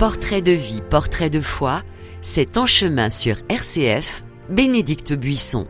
Portrait de vie, portrait de foi, c'est En chemin sur RCF, Bénédicte Buisson.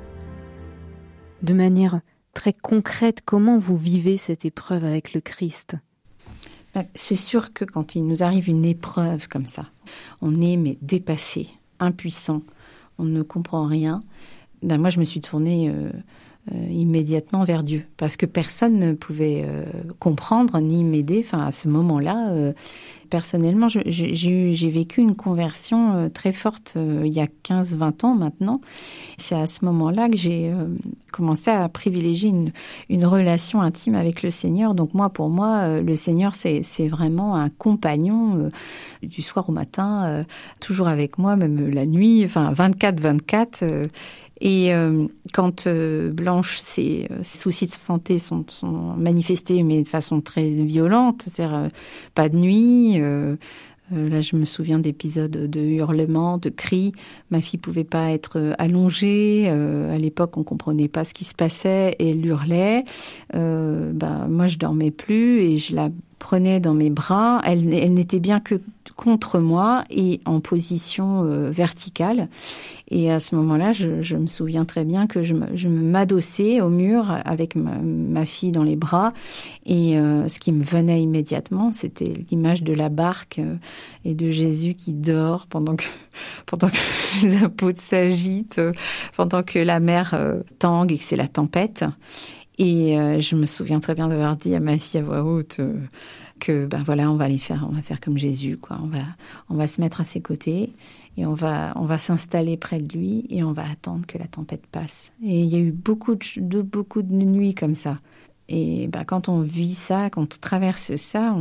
De manière très concrète, comment vous vivez cette épreuve avec le Christ ? C'est sûr que quand il nous arrive une épreuve comme ça, on est dépassé, impuissant, on ne comprend rien. Moi, je me suis tournée immédiatement vers Dieu, parce que personne ne pouvait comprendre ni m'aider. Enfin, à ce moment-là, personnellement, j'ai vécu une conversion très forte il y a 15-20 ans maintenant. C'est à ce moment-là que j'ai commencé à privilégier une relation intime avec le Seigneur. Donc pour moi, le Seigneur, c'est vraiment un compagnon du soir au matin, toujours avec moi, même la nuit, enfin 24-24. Et quand Blanche, ses soucis de santé sont manifestés, mais de façon très violente, c'est-à-dire pas de nuit. Là, je me souviens d'épisodes de hurlements, de cris. Ma fille pouvait pas être allongée. À l'époque, on comprenait pas ce qui se passait et elle hurlait. Moi, je dormais plus et je la prenais dans mes bras. Elle n'était bien que contre moi et en position verticale. Et à ce moment-là, je me souviens très bien que je m'adossais au mur avec ma fille dans les bras. Et ce qui me venait immédiatement, c'était l'image de la barque et de Jésus qui dort pendant que les apôtres s'agitent, pendant que la mer tangue et que c'est la tempête. Et je me souviens très bien d'avoir dit à ma fille à voix haute que on va faire comme Jésus, quoi. On va se mettre à ses côtés et on va s'installer près de lui et on va attendre que la tempête passe. Et il y a eu beaucoup de nuits comme ça. Et quand on vit ça, quand on traverse ça,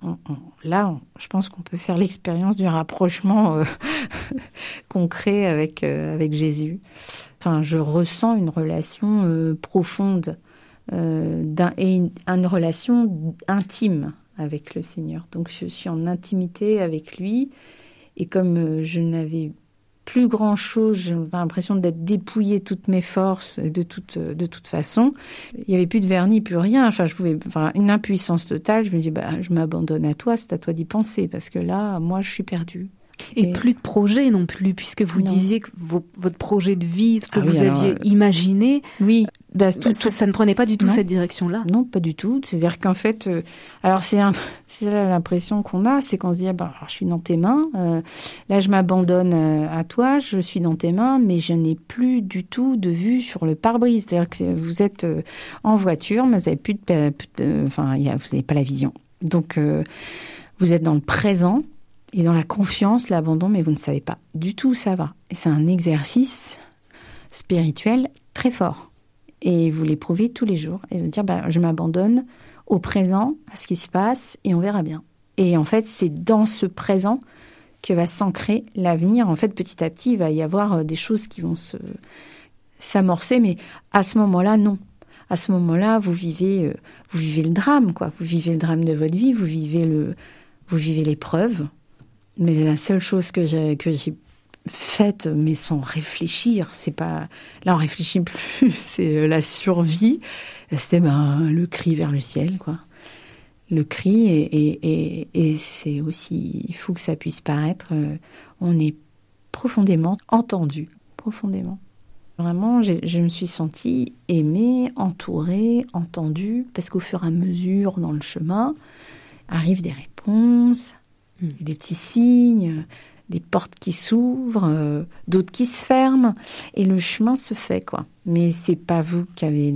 je pense qu'on peut faire l'expérience du rapprochement concret avec Jésus. Enfin, je ressens une relation profonde et une relation intime avec le Seigneur. Donc je suis en intimité avec lui et comme je n'avais plus grand-chose, j'avais l'impression d'être dépouillée de toutes mes forces de toute façon. Il n'y avait plus de vernis, plus rien. Enfin, une impuissance totale. Je me dis, je m'abandonne à toi, c'est à toi d'y penser parce que là, moi, je suis perdue. Et plus de projet non plus, puisque vous disiez que votre projet de vie, ce que vous aviez imaginé, ça ne prenait pas du tout cette direction-là. Non, pas du tout. C'est-à-dire qu'en fait, c'est là l'impression qu'on a, c'est qu'on se dit, je suis dans tes mains, là je m'abandonne à toi, je suis dans tes mains, mais je n'ai plus du tout de vue sur le pare-brise. C'est-à-dire que vous êtes en voiture, mais vous n'avez vous n'avez pas la vision. Donc, vous êtes dans le présent. Et dans la confiance, l'abandon, mais vous ne savez pas du tout où ça va. Et c'est un exercice spirituel très fort. Et vous l'éprouvez tous les jours. Et vous dire, je m'abandonne au présent, à ce qui se passe, et on verra bien. Et en fait, c'est dans ce présent que va s'ancrer l'avenir. En fait, petit à petit, il va y avoir des choses qui vont s'amorcer, mais à ce moment-là, non. À ce moment-là, vous vivez le drame, quoi. Vous vivez le drame de votre vie, vous vivez l'épreuve. Mais la seule chose que j'ai faite, mais sans réfléchir, c'est pas... Là, on réfléchit plus, c'est la survie. C'était le cri vers le ciel, quoi. Le cri, et c'est aussi... Il faut que ça puisse paraître... on est profondément entendu, profondément. Vraiment, je me suis sentie aimée, entourée, entendue, parce qu'au fur et à mesure, dans le chemin, arrivent des réponses... Des petits signes, des portes qui s'ouvrent, d'autres qui se ferment, et le chemin se fait, quoi. Mais c'est pas vous qui avez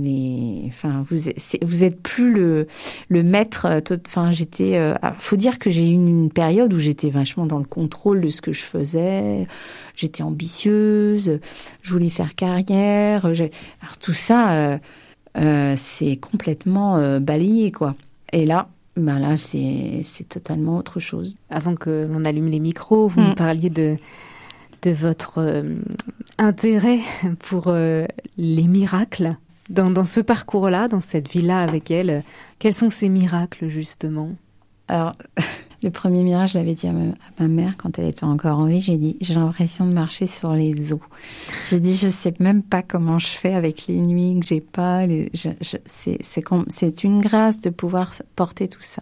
vous êtes plus le maître. Faut dire que j'ai eu une période où j'étais vachement dans le contrôle de ce que je faisais. J'étais ambitieuse, je voulais faire carrière. Alors tout ça, c'est complètement balayé, quoi. Et là. Là, c'est totalement autre chose. Avant que l'on allume les micros, vous me parliez de votre intérêt pour les miracles. Dans ce parcours-là, dans cette vie-là avec elle, quels sont ces miracles, justement ? Alors, le premier miracle, je l'avais dit à ma mère quand elle était encore en vie. J'ai dit, j'ai l'impression de marcher sur les eaux. J'ai dit, je sais même pas comment je fais avec les nuits que j'ai pas. C'est une grâce de pouvoir porter tout ça.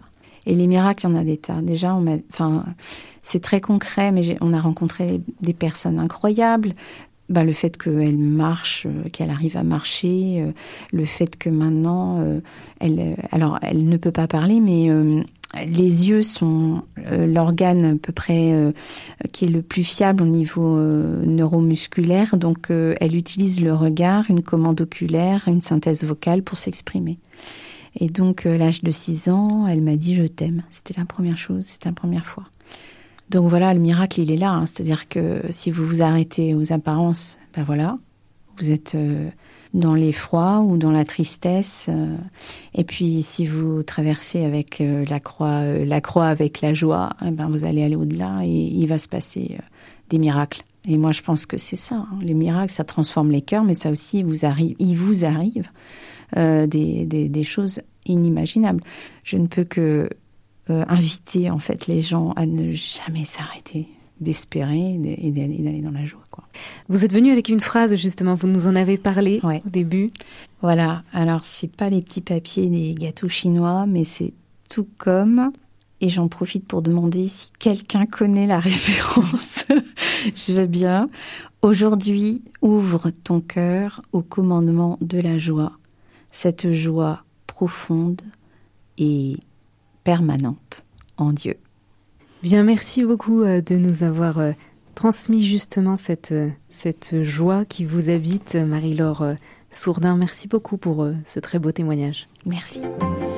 Et les miracles, il y en a des tas. Déjà, c'est très concret, mais on a rencontré des personnes incroyables. Le fait qu'elle marche, qu'elle arrive à marcher, le fait que maintenant, elle ne peut pas parler, mais les yeux sont l'organe à peu près qui est le plus fiable au niveau neuromusculaire. Donc, elle utilise le regard, une commande oculaire, une synthèse vocale pour s'exprimer. Et donc, à l'âge de 6 ans, elle m'a dit « je t'aime ». C'était la première chose, c'était la première fois. Donc voilà, le miracle, il est là. C'est-à-dire que si vous vous arrêtez aux apparences, voilà, vous êtes dans l'effroi ou dans la tristesse. Et puis si vous traversez avec la croix avec la joie, vous allez aller au-delà et il va se passer des miracles. Et moi, je pense que c'est ça. Les miracles, ça transforme les cœurs, mais ça aussi, il vous arrive des choses inimaginables. Je ne peux que inviter en fait les gens à ne jamais s'arrêter d'espérer et d'aller dans la joie, quoi. Vous êtes venu avec une phrase justement, vous nous en avez parlé au début. Voilà, alors c'est pas les petits papiers des gâteaux chinois, mais c'est tout comme, et j'en profite pour demander si quelqu'un connaît la référence. Je veux bien. Aujourd'hui, ouvre ton cœur au commandement de la joie, cette joie profonde et permanente en Dieu. Bien, merci beaucoup de nous avoir transmis justement cette joie qui vous habite, Marie-Laure Sourdin. Merci beaucoup pour ce très beau témoignage. Merci.